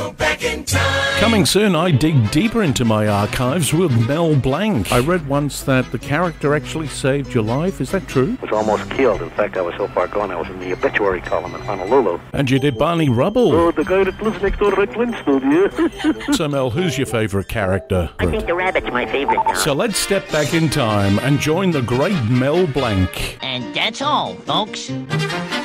go back in time. Coming soon, I dig deeper into my archives with Mel Blanc. I read once that the character actually saved your life. Is that true? Was almost killed. In fact, I was so far gone, I was in the obituary column in Honolulu. And you did Barney Rubble. Oh, the guy that lives next door to Red Flintstone, yeah. So, Mel, who's your favourite character? I think the rabbit's my favorite dog. So let's step back in time and join the great Mel Blanc. And that's all, folks.